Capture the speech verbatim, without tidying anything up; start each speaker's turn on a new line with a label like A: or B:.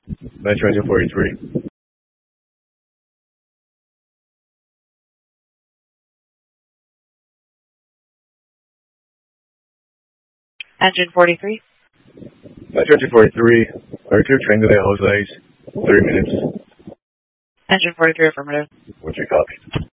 A: Metro Engine forty-three.
B: Engine forty-three.
A: Metro Engine forty-three. Are you train today, Jose's? thirty minutes.
B: Engine forty-three, affirmative.
A: What's your copy?